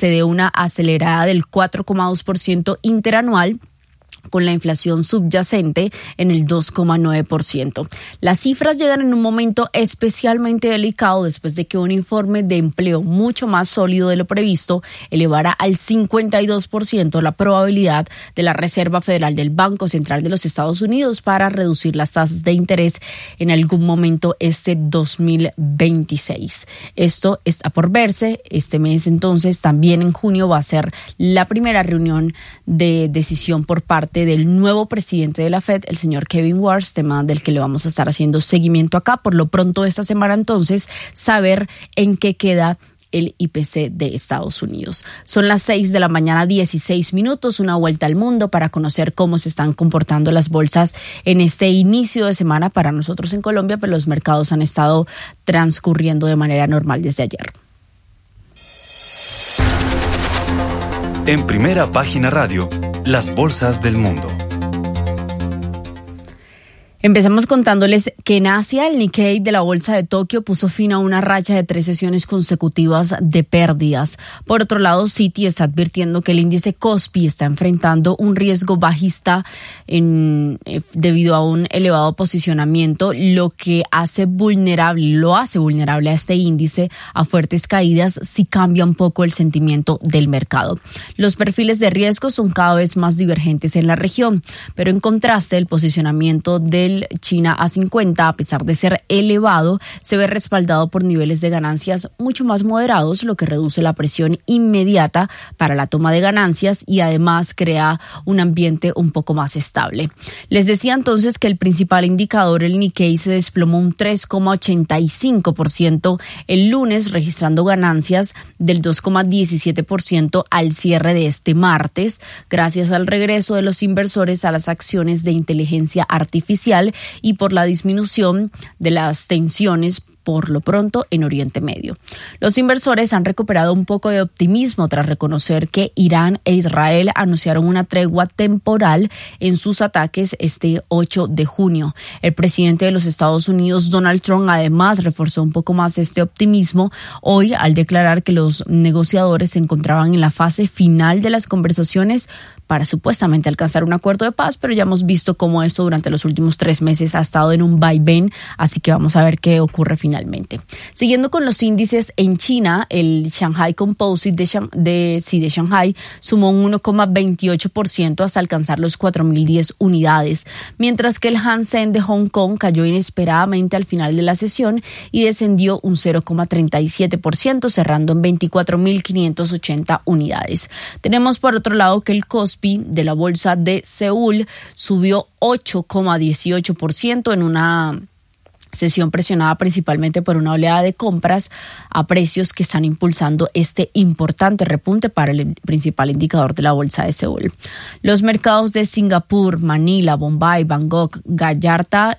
se dé una acelerada del 4,2% interanual, con la inflación subyacente en el 2,9%. Las cifras llegan en un momento especialmente delicado después de que un informe de empleo mucho más sólido de lo previsto elevara al 52% la probabilidad de la Reserva Federal del Banco Central de los Estados Unidos para reducir las tasas de interés en algún momento este 2026. Esto está por verse. Este mes, entonces, también en junio va a ser la primera reunión de decisión por parte del nuevo presidente de la Fed, el señor Kevin Warsh, tema del que le vamos a estar haciendo seguimiento acá. Por lo pronto esta semana, entonces, saber en qué queda el IPC de Estados Unidos. Son las 6 de la mañana, 16 minutos, una vuelta al mundo para conocer cómo se están comportando las bolsas en este inicio de semana para nosotros en Colombia, pero los mercados han estado transcurriendo de manera normal desde ayer. En Primera Página Radio, las bolsas del mundo. Empezamos contándoles que en Asia el Nikkei de la bolsa de Tokio puso fin a una racha de 3 sesiones consecutivas de pérdidas. Por otro lado, Citi está advirtiendo que el índice Kospi está enfrentando un riesgo bajista debido a un elevado posicionamiento, lo que lo hace vulnerable a este índice a fuertes caídas si cambia un poco el sentimiento del mercado. Los perfiles de riesgo son cada vez más divergentes en la región, pero en contraste el posicionamiento del China A50, a pesar de ser elevado, se ve respaldado por niveles de ganancias mucho más moderados, lo que reduce la presión inmediata para la toma de ganancias y además crea un ambiente un poco más estable. Les decía entonces que el principal indicador, el Nikkei, se desplomó un 3,85% el lunes, registrando ganancias del 2,17% al cierre de este martes, gracias al regreso de los inversores a las acciones de inteligencia artificial y por la disminución de las tensiones por lo pronto en Oriente Medio. Los inversores han recuperado un poco de optimismo tras reconocer que Irán e Israel anunciaron una tregua temporal en sus ataques este 8 de junio. El presidente de los Estados Unidos, Donald Trump, además reforzó un poco más este optimismo hoy al declarar que los negociadores se encontraban en la fase final de las conversaciones para supuestamente alcanzar un acuerdo de paz, pero ya hemos visto cómo esto durante los últimos 3 meses ha estado en un vaivén, así que vamos a ver qué ocurre finalmente. Siguiendo con los índices en China, el Shanghai Composite de Shanghai sumó un 1,28% hasta alcanzar los 4.010 unidades, mientras que el Hang Seng de Hong Kong cayó inesperadamente al final de la sesión y descendió un 0,37%, cerrando en 24.580 unidades. Tenemos por otro lado que el Kospi de la bolsa de Seúl subió 8,18% en una sesión presionada principalmente por una oleada de compras a precios que están impulsando este importante repunte para el principal indicador de la bolsa de Seúl. Los mercados de Singapur, Manila, Bombay, Bangkok, Yakarta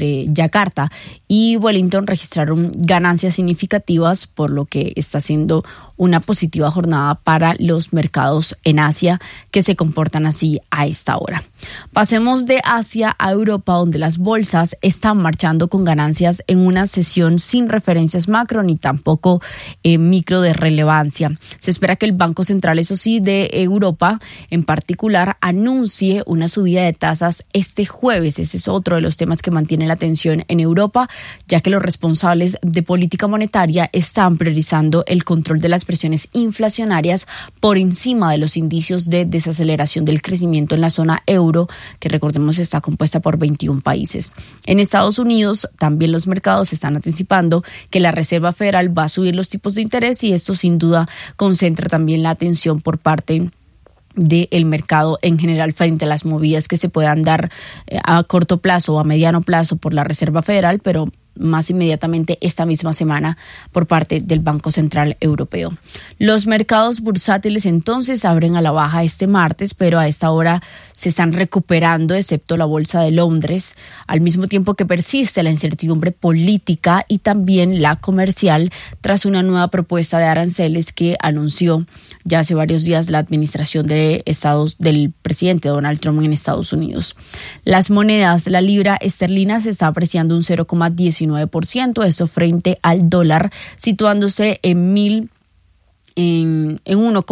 y Wellington registraron ganancias significativas, por lo que está siendo una positiva jornada para los mercados en Asia que se comportan así a esta hora. Pasemos de Asia a Europa, donde las bolsas están marchando con ganancias en una sesión sin referencias macro ni tampoco micro de relevancia. Se espera que el Banco Central, eso sí, de Europa en particular, anuncie una subida de tasas este jueves. Ese es otro de los temas que mantiene la atención en Europa, ya que los responsables de política monetaria están priorizando el control de las presiones inflacionarias por encima de los indicios de desaceleración del crecimiento en la zona euro, que recordemos está compuesta por 21 países. En Estados Unidos también los mercados están anticipando que la Reserva Federal va a subir los tipos de interés y esto sin duda concentra también la atención por parte del mercado en general frente a las movidas que se puedan dar a corto plazo o a mediano plazo por la Reserva Federal, pero más inmediatamente esta misma semana por parte del Banco Central Europeo. Los mercados bursátiles entonces abren a la baja este martes, pero a esta hora se están recuperando, excepto la Bolsa de Londres, al mismo tiempo que persiste la incertidumbre política y también la comercial tras una nueva propuesta de aranceles que anunció ya hace varios días la administración del presidente Donald Trump en Estados Unidos. Las monedas, la libra esterlina se está apreciando un 0,19%, eso frente al dólar, situándose en 1,000